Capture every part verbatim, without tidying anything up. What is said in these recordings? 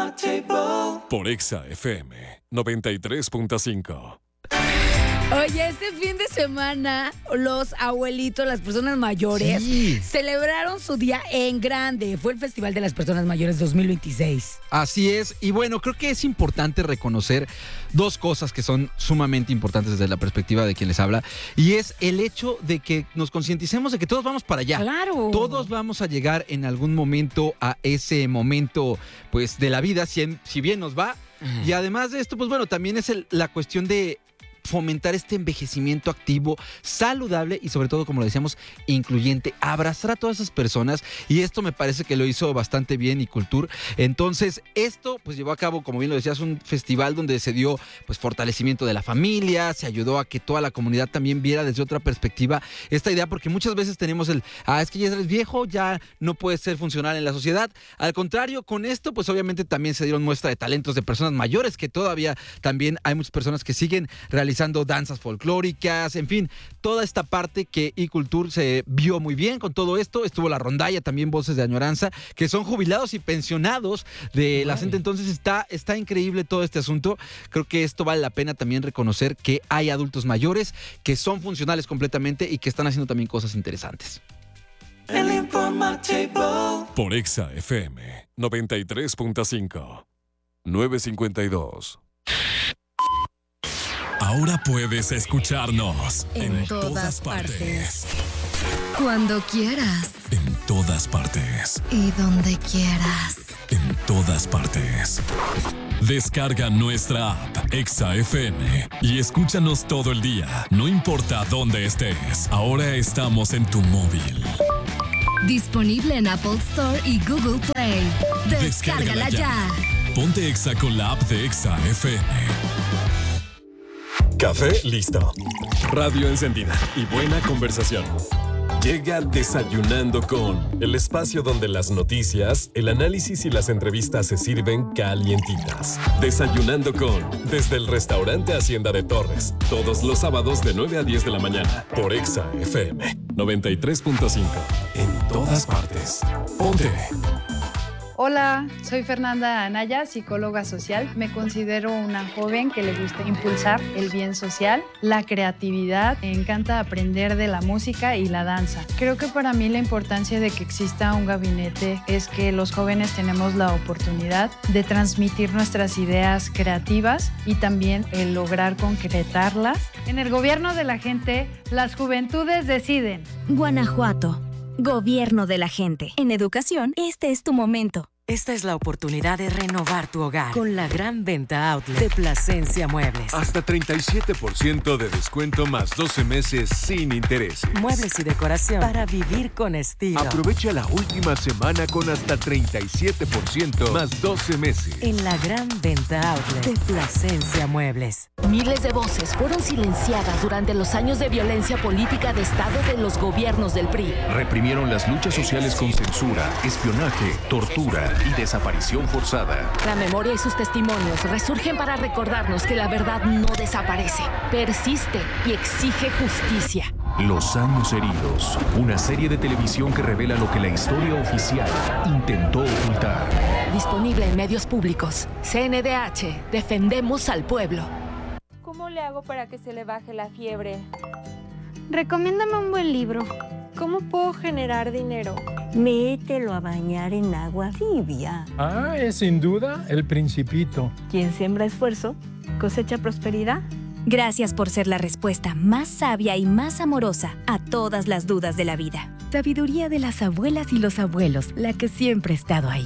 Por Exa F M noventa y tres punto cinco. Oye, este fin de semana los abuelitos, las personas mayores, sí, celebraron su día en grande. Fue el Festival de las Personas Mayores dos mil veintiséis. Así es. Y bueno, creo que es importante reconocer dos cosas que son sumamente importantes desde la perspectiva de quien les habla. Y es el hecho de que nos concienticemos de que todos vamos para allá. ¡Claro! Todos vamos a llegar en algún momento a ese momento, pues, de la vida, si, si bien nos va. Uh-huh. Y además de esto, pues bueno, también es el, la cuestión de fomentar este envejecimiento activo, saludable y sobre todo, como lo decíamos, incluyente, abrazar a todas esas personas, y esto me parece que lo hizo bastante bien Icultur. Entonces, esto pues llevó a cabo, como bien lo decías, un festival donde se dio pues fortalecimiento de la familia, se ayudó a que toda la comunidad también viera desde otra perspectiva esta idea, porque muchas veces tenemos el, ah, es que ya eres viejo, ya no puedes ser funcional en la sociedad. Al contrario, con esto pues obviamente también se dieron muestra de talentos de personas mayores, que todavía también hay muchas personas que siguen realizando realizando danzas folclóricas, en fin, toda esta parte que Icultur se vio muy bien con todo esto. Estuvo la rondalla, también Voces de Añoranza, que son jubilados y pensionados de la gente. Entonces está, está increíble todo este asunto. Creo que esto vale la pena también reconocer que hay adultos mayores que son funcionales completamente y que están haciendo también cosas interesantes. El informativo. Por Exa F M noventa y tres punto cinco. nueve cincuenta y dos. Ahora puedes escucharnos en, en todas, todas partes. partes. Cuando quieras. En todas partes. Y donde quieras. En todas partes. Descarga nuestra app Exa F M y escúchanos todo el día, no importa dónde estés. Ahora estamos en tu móvil. Disponible en Apple Store y Google Play. Descárgala, Descárgala ya. ya. Ponte Exa con la app de Exa F M. Café listo. Radio encendida y buena conversación. Llega Desayunando con, el espacio donde las noticias, el análisis y las entrevistas se sirven calientitas. Desayunando con, desde el restaurante Hacienda de Torres, todos los sábados de nueve a diez de la mañana, por Exa F M noventa y tres punto cinco. En todas partes. Ponte. Hola, soy Fernanda Anaya, psicóloga social. Me considero una joven que le gusta impulsar el bien social, la creatividad. Me encanta aprender de la música y la danza. Creo que para mí la importancia de que exista un gabinete es que los jóvenes tenemos la oportunidad de transmitir nuestras ideas creativas y también el lograr concretarlas. En el gobierno de la gente, las juventudes deciden. Guanajuato. Gobierno de la gente. En educación, este es tu momento. Esta es la oportunidad de renovar tu hogar con la gran venta outlet de Plasencia Muebles. Hasta treinta y siete por ciento de descuento más doce meses sin intereses. Muebles y decoración para vivir con estilo. Aprovecha la última semana con hasta treinta y siete por ciento más doce meses. En la gran venta outlet de Plasencia Muebles. Miles de voces fueron silenciadas durante los años de violencia política de Estado de los gobiernos del P R I. Reprimieron las luchas sociales con censura, espionaje, tortura y desaparición forzada. La memoria y sus testimonios resurgen para recordarnos que la verdad no desaparece, persiste y exige justicia. Los años heridos, una serie de televisión que revela lo que la historia oficial intentó ocultar. Disponible en medios públicos. C N D H, defendemos al pueblo. ¿Cómo le hago para que se le baje la fiebre? Recomiéndame un buen libro. ¿Cómo puedo generar dinero? Mételo a bañar en agua tibia. Ah, es sin duda El Principito. Quien siembra esfuerzo, cosecha prosperidad. Gracias por ser la respuesta más sabia y más amorosa a todas las dudas de la vida. Sabiduría de las abuelas y los abuelos, la que siempre ha estado ahí.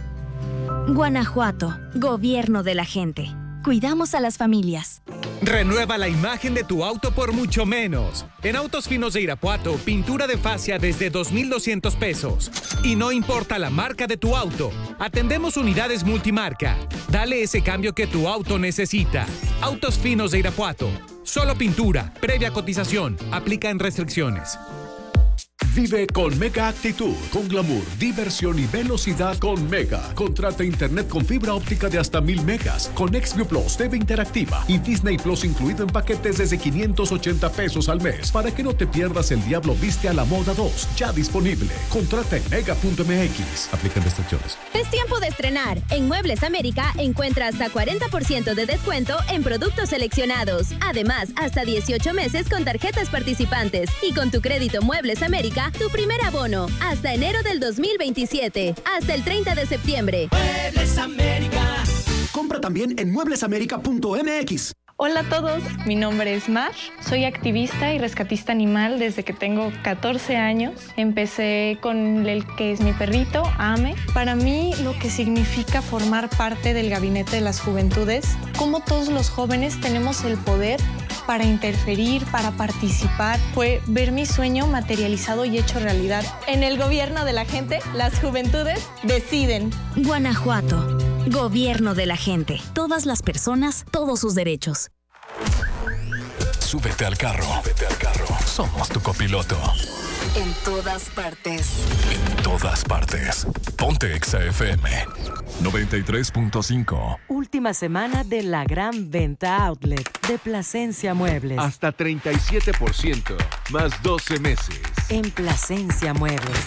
Guanajuato, Gobierno de la gente. Cuidamos a las familias. Renueva la imagen de tu auto por mucho menos. En Autos Finos de Irapuato, pintura de fascia desde dos mil doscientos pesos. Y no importa la marca de tu auto, atendemos unidades multimarca. Dale ese cambio que tu auto necesita. Autos Finos de Irapuato. Solo pintura, previa cotización. Aplica en restricciones. Vive con Mega Actitud, con glamour, diversión y velocidad con Mega. Contrata internet con fibra óptica de hasta mil megas, con XView Plus, T V interactiva y Disney Plus incluido en paquetes desde quinientos ochenta pesos al mes. Para que no te pierdas El Diablo Viste a la Moda dos, ya disponible. Contrata en mega punto m x. Aplican restricciones. Es tiempo de estrenar. En Muebles América encuentra hasta cuarenta por ciento de descuento en productos seleccionados. Además, hasta dieciocho meses con tarjetas participantes. Y con tu crédito Muebles América, tu primer abono, hasta enero del dos mil veintisiete, hasta el treinta de septiembre. Muebles América. Compra también en muebles américa punto m x. Hola a todos, mi nombre es Mar, soy activista y rescatista animal desde que tengo catorce años. Empecé con el que es mi perrito, Ame. Para mí lo que significa formar parte del Gabinete de las Juventudes, cómo todos los jóvenes tenemos el poder para interferir, para participar, fue ver mi sueño materializado y hecho realidad. En el gobierno de la gente, las juventudes deciden. Guanajuato, gobierno de la gente. Todas las personas, todos sus derechos. Súbete al carro. Súbete al carro. Somos tu copiloto. En todas partes. En todas partes. Ponte Exa F M noventa y tres punto cinco. Última semana de la gran venta outlet de Plasencia Muebles. Hasta treinta y siete por ciento, más doce meses. En Plasencia Muebles.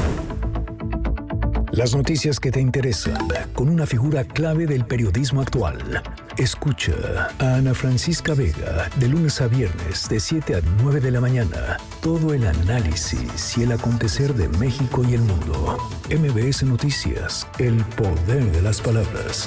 Las noticias que te interesan, con una figura clave del periodismo actual. Escucha a Ana Francisca Vega de lunes a viernes de siete a nueve de la mañana. Todo el análisis y el acontecer de México y el mundo. M B S Noticias, el poder de las palabras.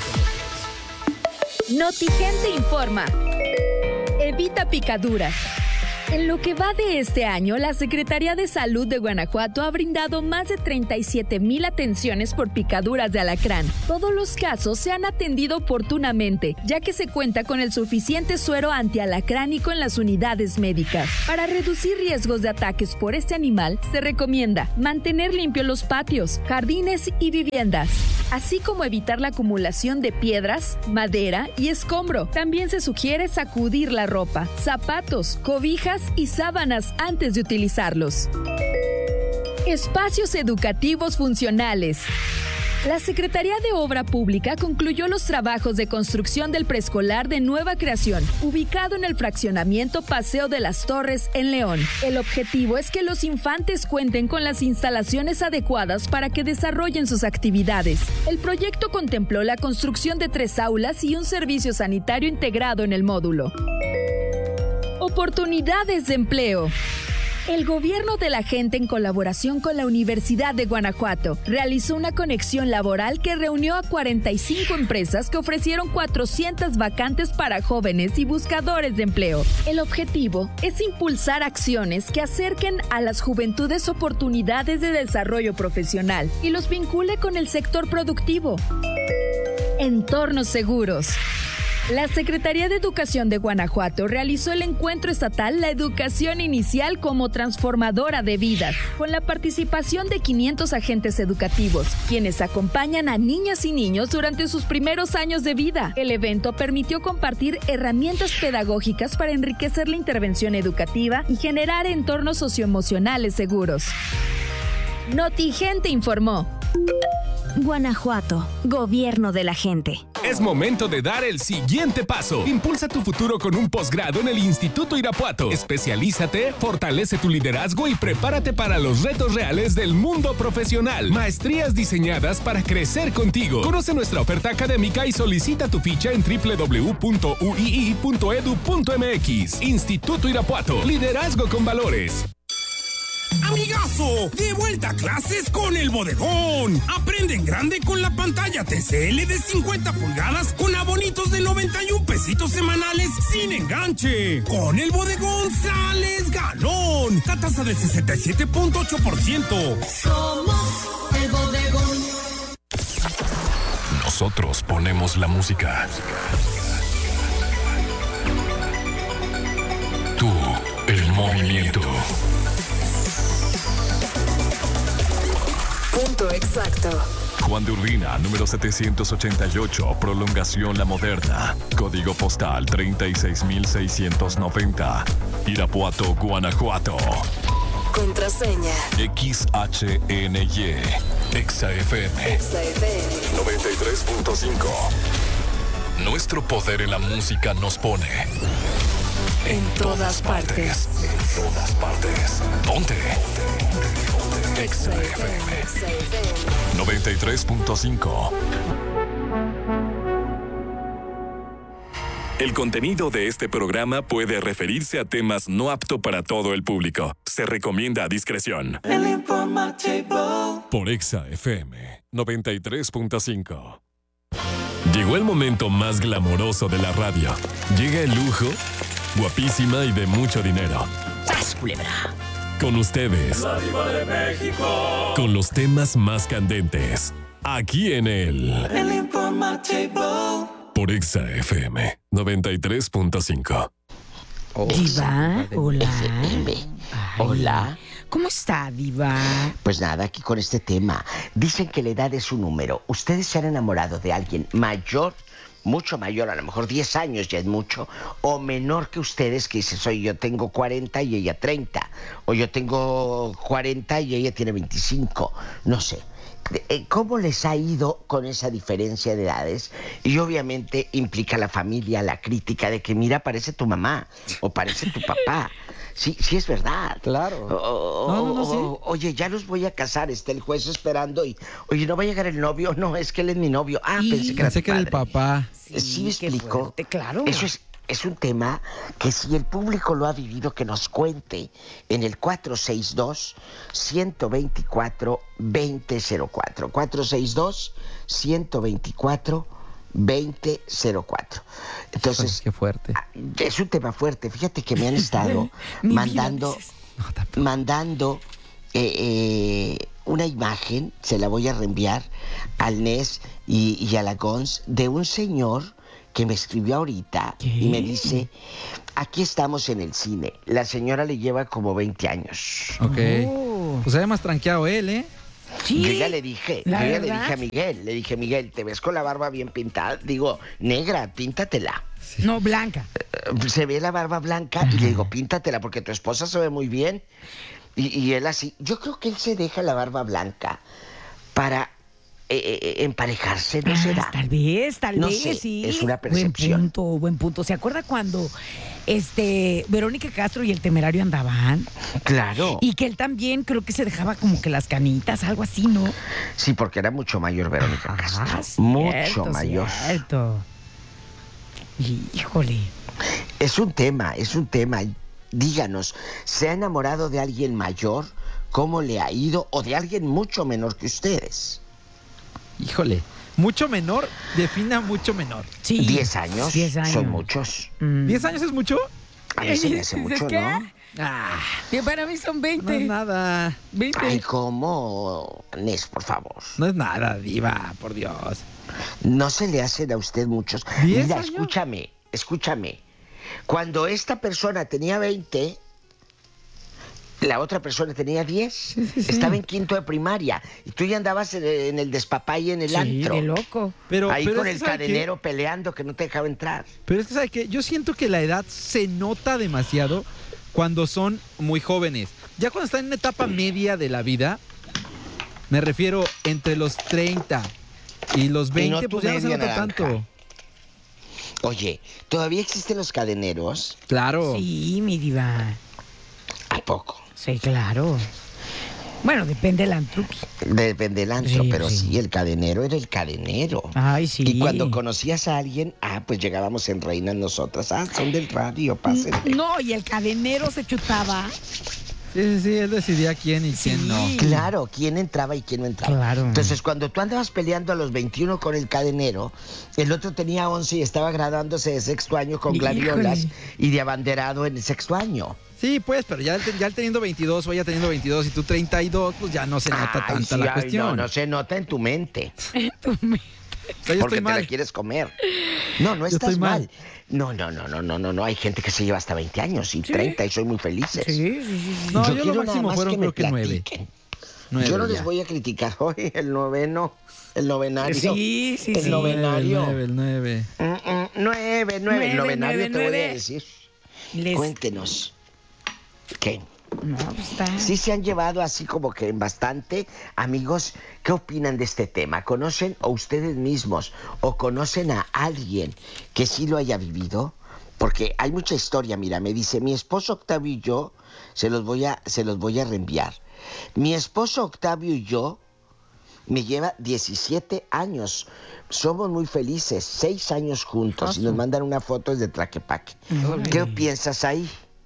Notigente informa. Evita picaduras. En lo que va de este año, la Secretaría de Salud de Guanajuato ha brindado más de treinta y siete mil atenciones por picaduras de alacrán. Todos los casos se han atendido oportunamente, ya que se cuenta con el suficiente suero antialacránico en las unidades médicas. Para reducir riesgos de ataques por este animal, se recomienda mantener limpios los patios, jardines y viviendas, así como evitar la acumulación de piedras, madera y escombro. También se sugiere sacudir la ropa, zapatos, cobijas y sábanas antes de utilizarlos. Espacios educativos funcionales. La Secretaría de Obra Pública concluyó los trabajos de construcción del preescolar de nueva creación, ubicado en el fraccionamiento Paseo de las Torres, en León. El objetivo es que los infantes cuenten con las instalaciones adecuadas para que desarrollen sus actividades. El proyecto contempló la construcción de tres aulas y un servicio sanitario integrado en el módulo. Oportunidades de empleo. El gobierno de la gente, en colaboración con la Universidad de Guanajuato, realizó una conexión laboral que reunió a cuarenta y cinco empresas que ofrecieron cuatrocientas vacantes para jóvenes y buscadores de empleo. El objetivo es impulsar acciones que acerquen a las juventudes oportunidades de desarrollo profesional y los vincule con el sector productivo. Entornos seguros. La Secretaría de Educación de Guanajuato realizó el encuentro estatal La Educación Inicial como Transformadora de Vidas, con la participación de quinientos agentes educativos, quienes acompañan a niñas y niños durante sus primeros años de vida. El evento permitió compartir herramientas pedagógicas para enriquecer la intervención educativa y generar entornos socioemocionales seguros. Notigente informó. Guanajuato, gobierno de la gente. Es momento de dar el siguiente paso. Impulsa tu futuro con un posgrado en el Instituto Irapuato. Especialízate, fortalece tu liderazgo y prepárate para los retos reales del mundo profesional. Maestrías diseñadas para crecer contigo. Conoce nuestra oferta académica y solicita tu ficha en doble u doble u doble u punto u i i punto e d u punto m x. Instituto Irapuato. Liderazgo con valores. ¡Amigazo! ¡De vuelta a clases con el Bodegón! Aprende en grande con la pantalla T C L de cincuenta pulgadas con abonitos de noventa y un pesitos semanales sin enganche. Con el Bodegón sales ganón. La tasa del sesenta y siete punto ocho por ciento. Somos el Bodegón. Nosotros ponemos la música. Tú, el movimiento. Punto exacto. Juan de Urbina, número setecientos ochenta y ocho, prolongación La Moderna. Código postal treinta y seis mil seiscientos noventa. Irapuato, Guanajuato. Contraseña. X H N Y. Exa F M. Exa F M. noventa y tres punto cinco. Nuestro poder en la música nos pone en, en todas partes. partes. En todas partes. Ponte. Exa F M. noventa y tres punto cinco. El contenido de este programa puede referirse a temas no apto para todo el público. Se recomienda a discreción. El informativo. Por Exa F M noventa y tres punto cinco. Llegó el momento más glamoroso de la radio. Llega el lujo, guapísima y de mucho dinero. ¡Sas, culebra! Con ustedes. La Diva de México. Con los temas más candentes. Aquí en el... El informativo. Por Exa F M noventa y tres punto cinco. Oh, Diva, hola. Ay, hola. ¿Cómo está, Diva? Pues nada, aquí con este tema. Dicen que la edad es un número. ¿Ustedes se han enamorado de alguien mayor, mucho mayor, a lo mejor diez años ya es mucho, o menor que ustedes, que dice, soy yo tengo cuarenta y ella treinta, o yo tengo cuarenta y ella tiene veinticinco, no sé? ¿Cómo les ha ido con esa diferencia de edades? Y obviamente implica la familia, la crítica de que mira, parece tu mamá o parece tu papá. Sí, sí es verdad. Claro. O, no, no, no, sí. o, oye, ya los voy a casar, está el juez esperando y, oye, ¿no va a llegar el novio? No, es que él es mi novio. Ah, y... pensé que era, pensé que era el papá. Sí, sí me explico. Fuerte, claro. Eso es... Es un tema que si el público lo ha vivido, que nos cuente en el cuatro seis dos, uno dos cuatro, dos cero cero cuatro. cuatro seis dos, uno dos cuatro, dos cero cuatro. Entonces, qué fuerte. Es un tema fuerte. Fíjate que me han estado mandando, mandando eh, eh, una imagen, se la voy a reenviar al N E S y, y a la Gons, de un señor que me escribió ahorita. ¿Qué? Y me dice, aquí estamos en el cine. La señora le lleva como veinte años. Ok. Oh. Pues se ve más tranqueado él, ¿eh? Sí. Yo ya le dije, yo ya le dije a Miguel, le dije, Miguel, ¿te ves con la barba bien pintada? Digo, negra, píntatela. Sí. No, blanca. Se ve la barba blanca. Ajá. Y le digo, píntatela porque tu esposa se ve muy bien. Y, y él así, yo creo que él se deja la barba blanca para... Eh, emparejarse, ¿no ah, será? Tal vez, tal no vez, sé, sí. Es una percepción. Buen punto, buen punto. ¿Se acuerda cuando este Verónica Castro y el Temerario andaban? Claro. Y que él también creo que se dejaba como que las canitas, algo así, ¿no? Sí, porque era mucho mayor Verónica ah, Castro. Cierto, mucho mayor. Cierto. Híjole. Es un tema, es un tema. Díganos, ¿se ha enamorado de alguien mayor? ¿Cómo le ha ido? ¿O de alguien mucho menor que ustedes? Híjole, mucho menor, defina mucho menor. Sí. ¿Diez años? Diez años. Son muchos. Mm. ¿Diez años es mucho? A mí se me hace mucho, ¿qué? ¿no? Ah, que para mí son veinte. No es nada. veinte. Ay, ¿cómo? Nes, por favor. No es nada, Diva, por Dios. No se le hacen a usted muchos. ¿diez Mira, años? escúchame, escúchame. Cuando esta persona tenía veinte... la otra persona tenía diez, sí, sí, sí. Estaba en quinto de primaria y tú ya andabas en el, en el despapay en el sí, antro. Qué loco. Pero, ahí pero con es el que cadenero que... peleando que no te dejaba entrar. Pero es que, ¿sabe qué? Yo siento que la edad se nota demasiado cuando son muy jóvenes. Ya cuando están en una etapa media de la vida, me refiero entre los treinta y los veinte, y no pues ya no se nota naranja. Tanto. Oye, ¿todavía existen los cadeneros? Claro. Sí, mi Diva. ¿A poco? Sí, claro. Bueno, depende del antro. Depende del antro, sí, pero sí. sí, el cadenero era el cadenero. Ay, sí. Y cuando conocías a alguien, ah, pues llegábamos en Reinas nosotras. Ah, son del radio, pásenle. No, y el cadenero se chutaba. Sí, sí, sí, él decidía quién y sí. quién no. Claro, quién entraba y quién no entraba. Claro. Entonces, cuando tú andabas peleando a los veintiuno con el cadenero, el otro tenía once y estaba graduándose de sexto año con gladiolas y de abanderado en el sexto año. Sí, pues, pero ya, ya teniendo veintidós o ya teniendo veintidós y tú treinta y dos, pues ya no se nota ay, tanta sí, la ay, cuestión. No, no se nota en tu mente. En tu mente. O sea, yo porque estoy mal. Te la quieres comer. No, no estás mal. mal. No, no, no, no, no, no, no. Hay gente que se lleva hasta veinte años y ¿sí? treinta y soy muy felices. Sí, sí, sí. No, yo, yo lo máximo fueron que creo que nueve. nueve. Yo no ya. les voy a criticar hoy el noveno, el novenario. Sí, sí, el sí. novenario. El nueve, el nueve. Mm, mm, nueve, nueve, el novenario nueve, te nueve. Voy a decir. Les... Cuéntenos. ¿Qué? No, pues está. Sí se han llevado así como que en bastante. Amigos, ¿qué opinan de este tema? ¿Conocen o ustedes mismos o conocen a alguien que sí lo haya vivido? Porque hay mucha historia, mira, me dice, mi esposo Octavio y yo, se los voy a, se los voy a reenviar. Mi esposo Octavio y yo me lleva diecisiete años. Somos muy felices, seis años juntos. Y nos mandan una foto desde Tlaquepaque. ¿Qué piensas ahí?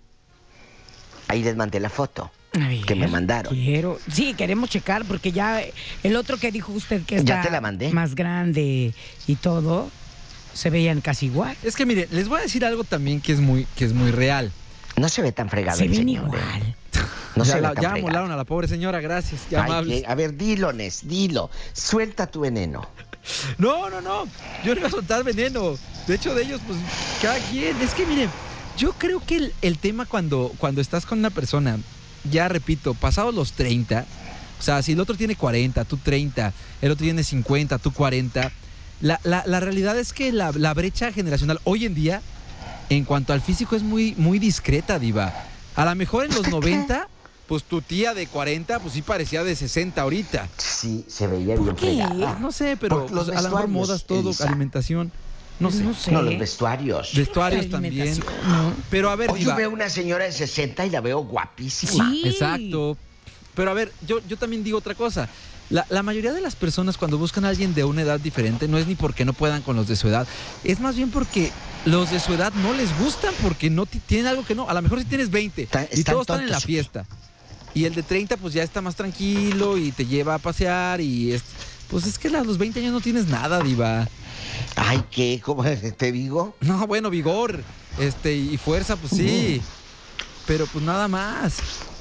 Ahí les mandé la foto ver, que me mandaron. Quiero, sí, queremos checar porque ya el otro que dijo usted que está ¿Ya te la mandé? Más grande y todo, se veían casi igual. Es que mire, les voy a decir algo también que es muy, que es muy real. No se ve tan fregado se el ven señor. Igual. No ya se la, ve tan ya fregado. amolaron a la pobre señora, gracias. Ya Ay, que, a ver, dilo, Nes, dilo. Suelta tu veneno. No, no, no. Yo no iba a soltar veneno. De hecho, de ellos, pues, cada quien. Es que, miren, yo creo que el, el tema cuando, cuando estás con una persona, ya repito, pasados los treinta, o sea, si el otro tiene cuarenta, tú treinta, el otro tiene cincuenta, tú cuarenta, la, la, la realidad es que la, la brecha generacional hoy en día, en cuanto al físico, es muy, muy discreta, Diva. A lo mejor en los noventa, pues tu tía de cuarenta, pues sí parecía de sesenta ahorita. Sí, se veía bien fregada. No sé, pero Por los pues, a lo mejor modas, todo, Elisa. Alimentación. No sé. No sé. No, los vestuarios. Vestuarios también. No. Pero a ver, Hoy Diva. yo veo una señora de sesenta y la veo guapísima. Sí. Exacto. Pero a ver, yo, yo también digo otra cosa. La, la mayoría de las personas cuando buscan a alguien de una edad diferente no es ni porque no puedan con los de su edad. Es más bien porque los de su edad no les gustan porque no t- tienen algo que no. A lo mejor si tienes veinte Está- y están todos están en la tontos. fiesta. Y el de treinta pues ya está más tranquilo y te lleva a pasear y es... Pues es que a los veinte años no tienes nada, Diva. Ay, ¿qué? ¿Cómo te digo? No, bueno, vigor este y fuerza, pues sí. Pero pues nada más.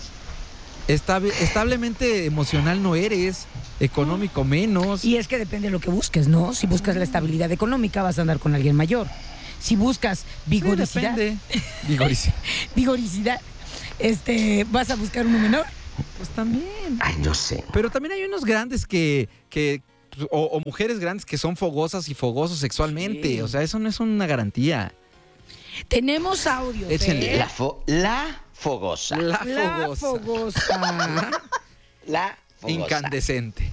Estable, establemente emocional no eres, económico menos. Y es que depende de lo que busques, ¿no? Si buscas la estabilidad económica, vas a andar con alguien mayor. Si buscas vigoricidad, Sí, depende. Vigoricidad. vigoricidad, este, vas a buscar uno menor. Pues también. Ay, no sé. Pero también hay unos grandes que, que o, o mujeres grandes que son fogosas y fogosos sexualmente. Sí. O sea, eso no es una garantía. Tenemos audios. Échenle. ¿eh? La, fo- la fogosa. La La fogosa. fogosa. La fogosa. Incandescente.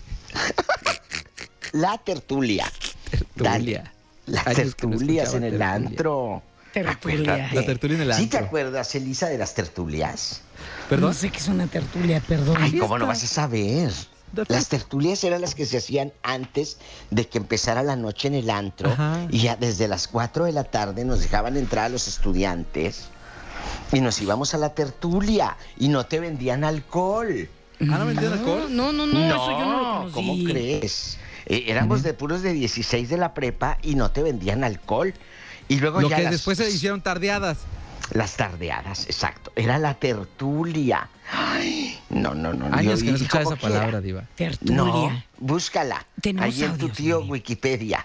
La tertulia. Tertulia. Dale. Las Años que no tertulias escuchaba en el tertulia. antro. Tertulia. Acuérdate. La tertulia en el ¿Sí te antro. acuerdas, Elisa, de las tertulias? ¿Perdón? No sé qué es una tertulia, perdón. Ay, ¿cómo no vas a saber? De Las tertulias eran las que se hacían antes de que empezara la noche en el antro. Ajá. Y ya desde las cuatro de la tarde nos dejaban entrar a los estudiantes y nos íbamos a la tertulia y no te vendían alcohol. ¿Ah, no vendían alcohol? No, no, no, eso yo no lo conocí. ¿Cómo crees? Eh, éramos de puros de dieciséis de la prepa y no te vendían alcohol. Y luego Lo ya que las, después se hicieron tardeadas. las tardeadas, exacto. Era la tertulia. Ay, no, no, no. Años yo que no dije, escuchaba ¿cómo esa quiera? palabra, Diva. Tertulia. No, búscala. Tenemos Ahí en tu audios, tío Miguel. Wikipedia.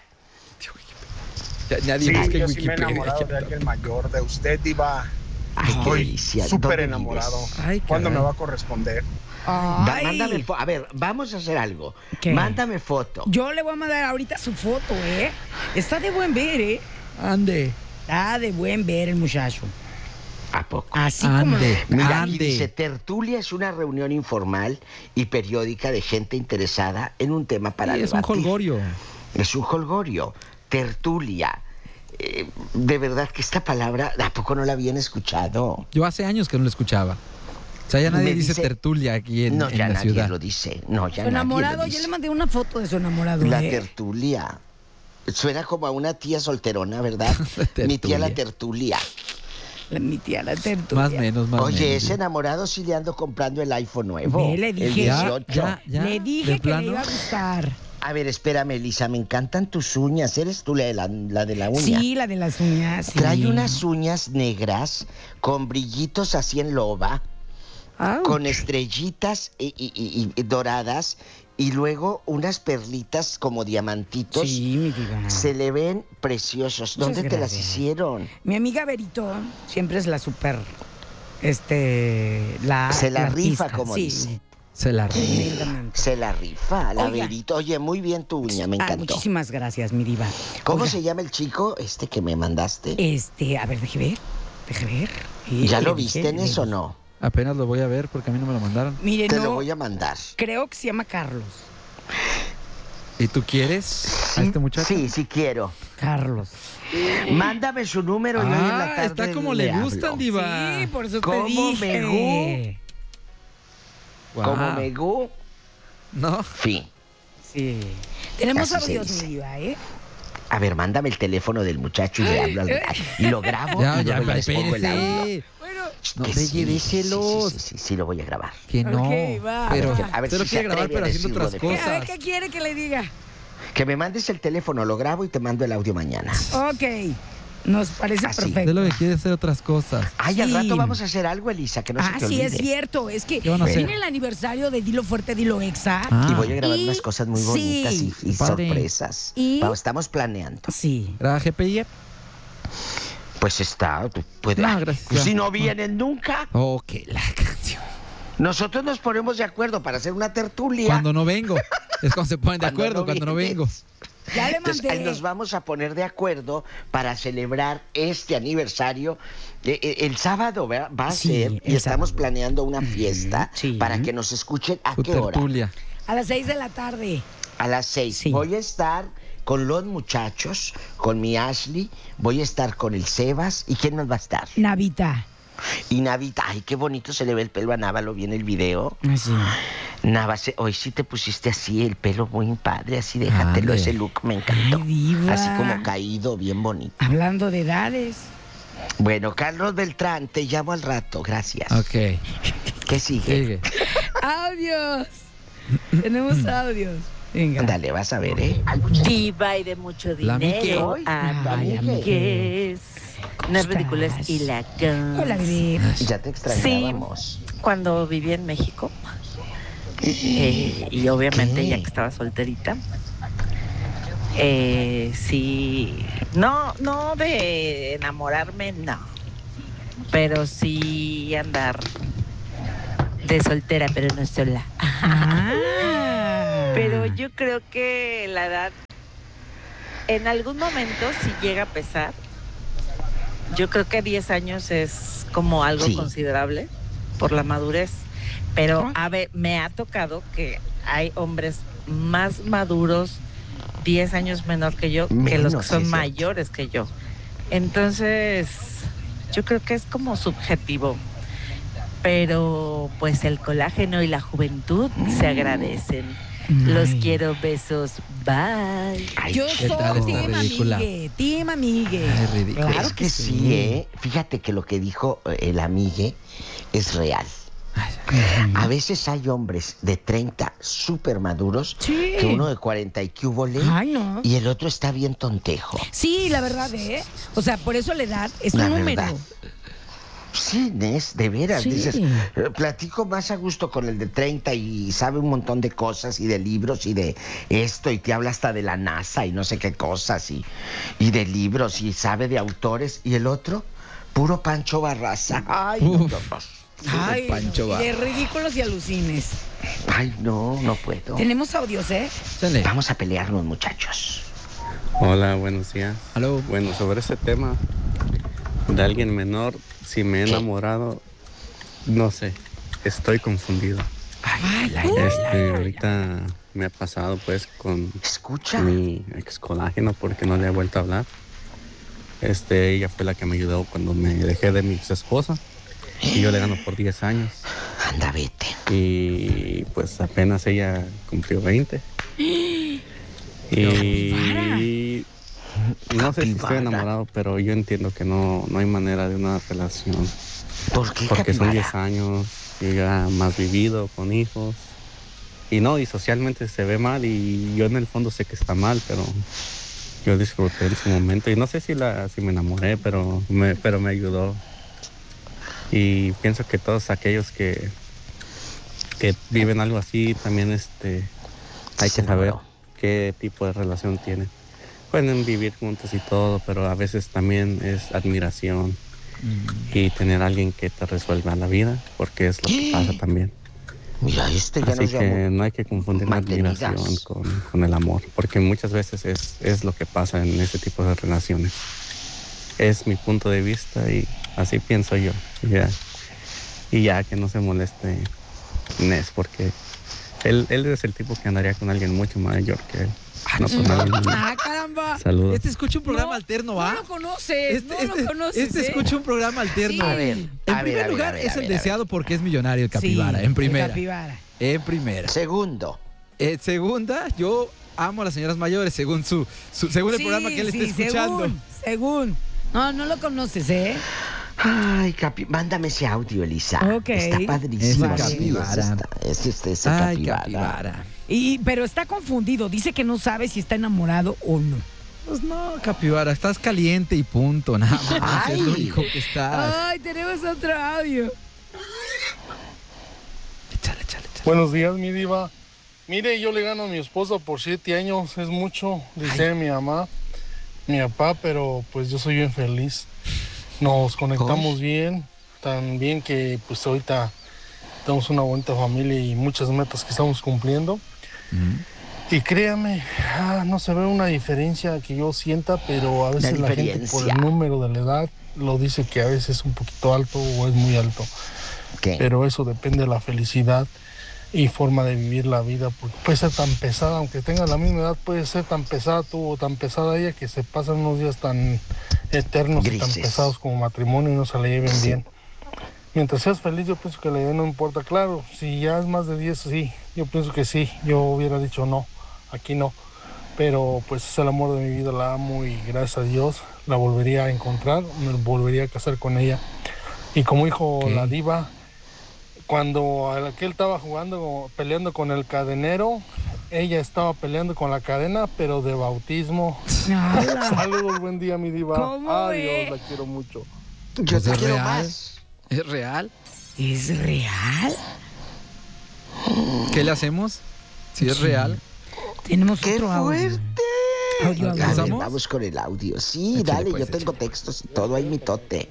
Ya, nadie Sí, busca en yo sí me he Wikipedia. enamorado de alguien mayor, de usted, Diva. Ay, qué Estoy delicia. súper ¿Dónde enamorado. vives? Ay, ¿Cuándo caray. me va a corresponder? Da- Ay. mándame fo- A ver, vamos a hacer algo. ¿Qué? Mándame foto. Yo le voy a mandar ahorita su foto, ¿eh? Está de buen ver, ¿eh? Ande. Está de buen ver el muchacho. ¿A poco? Así como... Ande. Mira, aquí Ande. dice, tertulia es una reunión informal y periódica de gente interesada en un tema para Sí, es un debatir. jolgorio. Es un jolgorio. Tertulia. Eh, de verdad que esta palabra, ¿a poco no la habían escuchado? Yo hace años que no lo escuchaba. O sea, ya nadie Me dice, dice- tertulia aquí en, no, en ya la nadie ciudad. lo dice. No, ya Su enamorado, nadie lo yo dice. le mandé una foto de su enamorado, La ¿eh? tertulia. Suena como a una tía solterona, ¿verdad? Mi tía la tertulia. La- mi tía la tertulia. Más o menos, más o Oye, menos. ese enamorado sí le ando comprando el iPhone nuevo. Ve, le El dije. Ya, dieciocho. ya, ya. Le ¿De dije que le plano? iba a gustar. A ver, espérame, Elisa, me encantan tus uñas. ¿Eres tú la de la, la, de la uña? Sí, la de las uñas. sí. Trae unas uñas negras con brillitos así en loba, Au. con estrellitas y, y- y- y doradas y luego unas perlitas como diamantitos. Sí, mi diva. Se le ven preciosos. Muchas ¿Dónde te las gracias. hicieron? Mi amiga Berito siempre es la super, este, la Se la rifa, artista, como sí. dice. Se la rifa. Tremendamente. Se la rifa, la Oiga. Berito. Oye, muy bien tu uña, me Ah, encantó. muchísimas gracias, mi diva. ¿Cómo Oiga, se llama el chico este que me mandaste? Este, a ver, deje ver, deje ver. Y ¿Ya le lo dije, viste en le eso o dije. no? Apenas lo voy a ver porque a mí no me lo mandaron. Mire, Te no, lo voy a mandar. creo que se llama Carlos. ¿Y tú quieres a este muchacho? Sí, sí quiero. Carlos. Mándame su número y hoy en la Ah, tarde está como le gustan, hablo. diva. Sí, por eso te ¿Cómo dije. me gu? ¿Cómo me gu? No. Fin. Sí. Tenemos Así se audios, dice. mi diva, ¿eh? A ver, mándame el teléfono del muchacho y le hablo al... Y lo grabo Ya, y ya, luego les pongo el espérese. audio. No, Que hombre, sí, lléveselos. Sí, sí, sí, sí, sí, lo voy a grabar. Que no. Ok, va. Pero A ver, a ver usted lo si quiere se grabar, atreve pero a haciendo decirlo otras de ¿Qué, a ver, cosas. ¿qué quiere que le diga? Que me mandes el teléfono, lo grabo y te mando el audio mañana. Ok. Nos parece Así. perfecto. Usted lo que quiere hacer otras cosas. Ay, al Sí. rato vamos a hacer algo, Elisa, que no se Ah, te sí, olvide. es cierto. Es que ¿Qué van a hacer? viene el aniversario de Dilo Fuerte, Dilo Exa. Ah. Y voy a grabar Y- unas cosas muy bonitas sí. y, y Padre. sorpresas. Y- Vamos, estamos planeando. Sí. ¿Era G P I? Pues está, tú puedes. No, gracias. Pues si no vienen nunca, Oh, que la canción. nosotros nos ponemos de acuerdo para hacer una tertulia. Cuando no vengo. Es cuando se ponen de Cuando acuerdo, no cuando no vienes. vengo. Ya le Entonces, mandé. ahí nos vamos a poner de acuerdo para celebrar este aniversario. Eh, eh, El sábado ¿verdad? va a Sí, ser y el estamos sábado. planeando una fiesta sí. para que nos escuchen. ¿A Su qué hora? tertulia. A las seis de la tarde. A las seis. Sí. Voy a estar con los muchachos, con mi Ashley, voy a estar con el Sebas. ¿Y quién más va a estar? Navita. Y Navita. Ay, qué bonito se le ve el pelo a Nava, ¿lo vi en el video? Así. Nava, se- hoy sí te pusiste así el pelo muy padre, así déjatelo, Ande. ese look me encantó. Ay, diva. Así como caído, bien bonito. Hablando de edades. Bueno, Carlos Beltrán, te llamo al rato, gracias. Ok. ¿Qué sigue? Sigue. Audios. Tenemos audios. Venga. Dale, vas a ver, ¿eh? Diva y de mucho La dinero. Mickey. Ay, Amigues. Una estás? ridícula y la can. Hola, bebé. Ya te extrañábamos. Cuando viví en México. eh, y obviamente ¿Qué? ya que estaba solterita. Eh, sí. No, no de enamorarme, no. Pero sí andar de soltera, pero no sola. Ah. Pero yo creo que la edad, en algún momento, si llega a pesar, yo creo que diez años es como algo Sí. considerable por la madurez. Pero a ver, me ha tocado que hay hombres más maduros, diez años menor que yo, que los Menos, que sí, son es cierto. mayores que yo. Entonces, yo creo que es como subjetivo. Pero pues el colágeno y la juventud se agradecen. Los Ay. quiero, besos, bye. Ay, Yo ¿qué tal soy esta Team ridícula? Amigue. Team Amigue. Ay, ridícula. Claro es que sí, ¿eh? Fíjate que lo que dijo eh, el amigue es real. A veces hay hombres de treinta súper maduros, Sí. que uno de cuarenta y que hubo Ay, no. y el otro está bien tontejo. Sí, la verdad, ¿eh? O sea, por eso la edad es La un número. verdad. Sí, Nes, de veras. Sí. Dices, eh, platico más a gusto con el de treinta y sabe un montón de cosas y de libros y de esto y te habla hasta de la NASA y no sé qué cosas y, y de libros y sabe de autores. Y el otro, puro Pancho Barraza. Ay, no, Uf. no, no. Ay, Pancho no, va. de ridículos y alucines. Ay, no, no puedo. Tenemos audios, ¿eh? Chale. Vamos a pelearnos, muchachos. Hola, buenos días. Aló. Bueno, sobre este tema de alguien menor, si me he ¿Qué? enamorado, no sé, estoy confundido. Ay, la, Este, ahorita me ha pasado pues con Escucha. mi ex colágeno porque no le he vuelto a hablar. Este, ella fue la que me ayudó cuando me dejé de mi ex esposa y yo le gano por diez años. Anda, vete. Y pues apenas ella cumplió veinte. Y no sé si estoy Capibara. enamorado, pero yo entiendo que no, no hay manera de una relación. ¿Por qué, Porque son capibara? diez años, yo ya más vivido, con hijos. Y no, y socialmente se ve mal y yo en el fondo sé que está mal, pero yo disfruté en su momento. Y no sé si la si me enamoré, pero me, pero me ayudó. Y pienso que todos aquellos que, que viven algo así, también este hay Se que saber enamoró. qué tipo de relación tienen. Pueden vivir juntos y todo, pero a veces también es admiración y tener a alguien que te resuelva la vida, porque es lo que pasa también. Mira, este ya Así nos que llamó. no hay que confundir la mantenidas. admiración con, con el amor, porque muchas veces es, es lo que pasa en ese tipo de relaciones. Es mi punto de vista y así pienso yo. Ya. Y ya que no se moleste Inés, porque él, él es el tipo que andaría con alguien mucho mayor que él. No con alguien. ¡Ah, caramba! Saludos. Este escucha un programa No, alterno, ¿va? No lo conoces, Este, no este, lo conoces. este ¿eh? escucha un programa alterno. Sí. A ver, En a ver, primer a ver, lugar, a ver, es a el ver, a deseado ver. porque es millonario el capibara. Sí, en primera. el capibara. En primera. Segundo. En segunda, yo amo a las señoras mayores, según su, su según el Sí, programa que él sí, esté escuchando. Según, según. No, no lo conoces, ¿eh? Ay, capi... mándame ese audio, Elisa. Ok. Está padrísimo. Ese Sí, capibara. ese está- ese, ese, ese Ay, capibara. capibara. Y, pero está confundido. Dice que no sabe si está enamorado o no. Pues no, capibara, estás caliente y punto, nada más. Ay. Es lo único que estás. Ay, tenemos otro audio. Échale, échale, échale. Buenos días, mi diva. Mire, yo le gano a mi esposa por siete años, es mucho, dice mi mamá, mi papá, pero pues yo soy bien feliz. Nos conectamos bien, tan bien que pues ahorita tenemos una bonita familia y muchas metas que estamos cumpliendo. Y créame, ah, no se ve una diferencia que yo sienta, pero a veces la, gente por el número de la edad lo dice que a veces es un poquito alto o es muy alto. ¿Qué? Pero eso depende de la felicidad y forma de vivir la vida, porque puede ser tan pesada, aunque tenga la misma edad, puede ser tan pesada tú o tan pesada ella que se pasan unos días tan eternos Grises. y tan pesados como matrimonio y no se la lleven Sí. bien. Mientras seas feliz, yo pienso que la idea no importa. Claro, si ya es más de diez, sí, yo pienso que sí, yo hubiera dicho no, aquí no. Pero pues es el amor de mi vida, la amo y gracias a Dios la volvería a encontrar, me volvería a casar con ella. Y como dijo ¿Qué? la diva, cuando aquel estaba jugando, peleando con el cadenero, ella estaba peleando con la cadena, pero de bautismo. Ala. Saludos, buen día, mi diva. ¿Cómo Adiós, es? la quiero mucho. Yo Pues te es quiero real. más. ¿Es real? ¿Es real? ¿Qué le hacemos? Si es Sí. real. Tenemos ¡Qué otro audio. fuerte! Audio, A audio. ver, ¿Empezamos? vamos con el audio. Sí, Échale, dale, pues, yo tengo échale. textos y todo, hay mitote.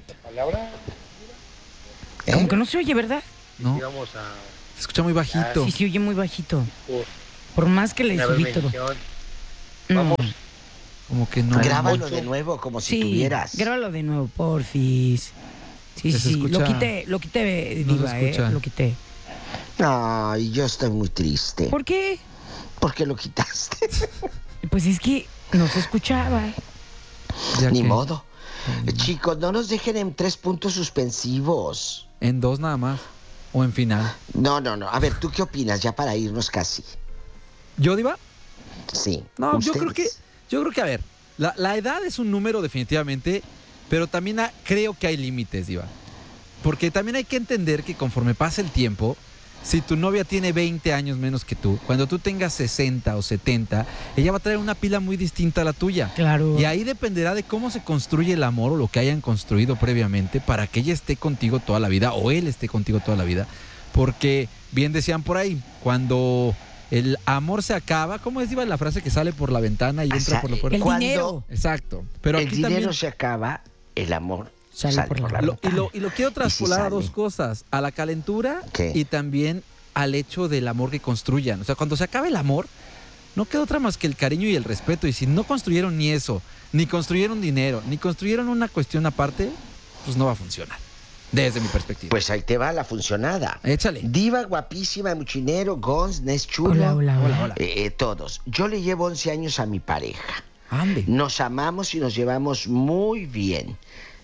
¿Eh? Como que no se oye, ¿verdad? No. Se escucha muy bajito. Sí, se oye muy bajito. Por más que le subí todo. No. Como que no. Grábalo de nuevo, como si Sí, tuvieras. grábalo de nuevo, porfis. Sí, Se sí, sí. escucha- Lo quité, lo quité, No se Diva, eh. escucha. Lo quité. Ay, yo estoy muy triste. ¿Por qué? ¿Por qué lo quitaste? Pues es que no se escuchaba. Ya Ni que- modo. Chicos, no nos dejen en tres puntos suspensivos. En dos nada más. O en final. No, no, no. A ver, ¿tú qué opinas? Ya para irnos casi. ¿Yo, Diva? Sí. No, yo ustedes. creo que, yo creo que, a ver, la, la edad es un número definitivamente, pero también ha- creo que hay límites, Diva. Porque también hay que entender que conforme pasa el tiempo, si tu novia tiene veinte años menos que tú, cuando tú tengas sesenta o setenta, ella va a traer una pila muy distinta a la tuya. Claro. Y ahí dependerá de cómo se construye el amor o lo que hayan construido previamente para que ella esté contigo toda la vida o él esté contigo toda la vida. Porque bien decían por ahí, cuando el amor se acaba, ¿cómo es, Diva, la frase que sale por la ventana y O entra sea, por la puerta? El Cuando dinero. Exacto. Pero el aquí dinero también se acaba, el amor Sale sale, por por la la lo, y, ventana. lo, y lo quiero traspolar a sale. dos cosas, a la calentura ¿Qué? y también al hecho del amor que construyan. O sea, cuando se acabe el amor, no queda otra más que el cariño y el respeto. Y si no construyeron ni eso, ni construyeron dinero, ni construyeron una cuestión aparte, pues no va a funcionar, desde mi perspectiva. Pues ahí te va la funcionada. Échale. Diva guapísima, muchinero, Gons, Nes Chulo. Hola, hola, hola. Hola, hola. Eh, eh, todos. Yo le llevo once años a mi pareja. Ande. Nos amamos y nos llevamos muy bien.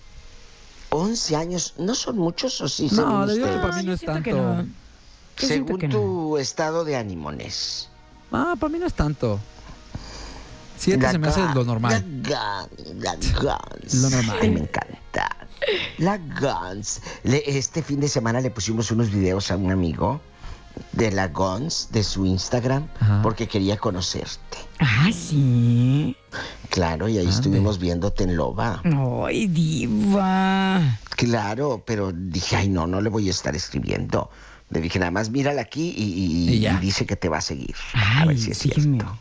once años, ¿no son muchos o sí? No, según le digo que ustedes? para mí no es yo siento que tanto. no. Yo siento Según que no. tu estado de ánimo, Nes. Ah, para mí no es tanto. Siete La se me hace Gun- lo normal. La Guns, la Guns. Lo normal. Ay, me encanta. La Guns. Le- este fin de semana le pusimos unos videos a un amigo de la Guns, de su Instagram, Ajá. porque quería conocerte. Ah, sí. Claro, y ahí Ande. estuvimos viéndote en Loba. Ay, Diva. Claro, pero dije, ay, no, no le voy a estar escribiendo. Le dije, nada más mírala aquí y, y- Y ya. y dice que te va a seguir. a Ay, ver si es sígueme. cierto.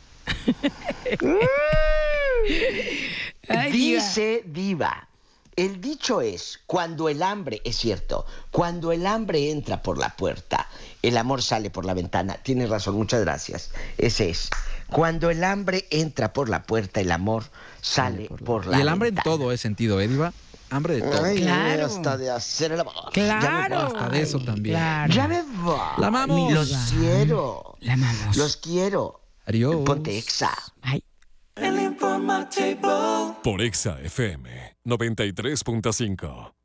Ay, Diva. Dice Diva, el dicho es, cuando el hambre, es cierto, cuando el hambre entra por la puerta, el amor sale por la ventana. Tienes razón, muchas gracias. Ese es. Cuando el hambre entra por la puerta, el amor sale por, la Y el hambre en ventana. todo es sentido, ¿eh, Diva? hambre de todo. Ay, Claro. hasta de hacer el amor. Claro. Hasta de eso también. Claro. Ya me voy. La amamos. Los quiero. La amamos. Los quiero. Adiós. Ponte Exa. Ay. El informativo. Por Exa F M noventa y tres punto cinco.